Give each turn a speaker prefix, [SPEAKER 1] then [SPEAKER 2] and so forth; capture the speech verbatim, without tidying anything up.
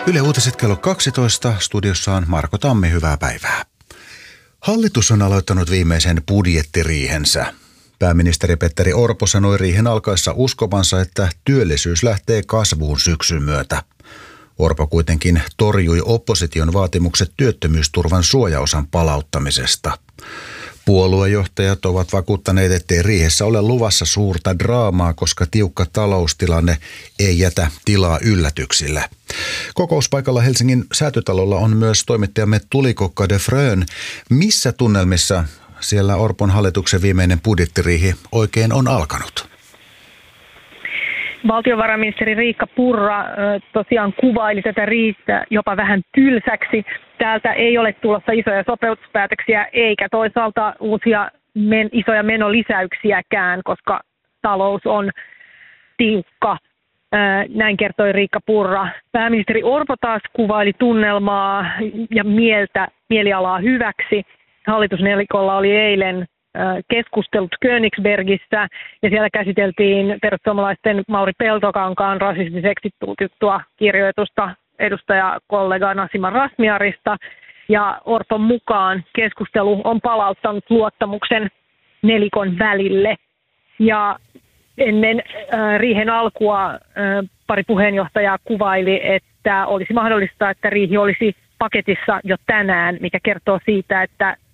[SPEAKER 1] Yle Uutiset kello kaksitoista. Studiossa on Marko Tammi. Hyvää päivää. Hallitus on aloittanut viimeisen budjettiriihensä. Pääministeri Petteri Orpo sanoi riihen alkaessa uskovansa, että työllisyys lähtee kasvuun syksyn myötä. Orpo kuitenkin torjui opposition vaatimukset työttömyysturvan suojaosan palauttamisesta. Puoluejohtajat ovat vakuuttaneet, ettei riihessä ole luvassa suurta draamaa, koska tiukka taloustilanne ei jätä tilaa yllätyksille. Kokouspaikalla Helsingin Säätytalolla on myös toimittajamme Tulikokka de Frön. Missä tunnelmissa siellä Orpon hallituksen viimeinen budjettiriihi oikein on alkanut?
[SPEAKER 2] Valtiovarainministeri Riikka Purra tosiaan kuvaili tätä riihtä jopa vähän tylsäksi. Täältä ei ole tulossa isoja sopeutuspäätöksiä eikä toisaalta uusia men- isoja menolisäyksiäkään, koska talous on tiukka. Näin kertoi Riikka Purra. Pääministeri Orpo taas kuvaili tunnelmaa ja mieltä, mielialaa hyväksi. Hallitusnelikolla oli eilen keskustelut Königsbergissä ja siellä käsiteltiin perussuomalaisten Mauri Peltokankaan rasistiseksi tulkittua kirjoitusta edustajakollega Nasima Razmyarista. Ja Orpon mukaan keskustelu on palauttanut luottamuksen nelikon välille. Ja ennen äh, riihen alkua äh, pari puheenjohtajaa kuvaili, että olisi mahdollista, että riihi olisi paketissa jo tänään, mikä kertoo siitä, että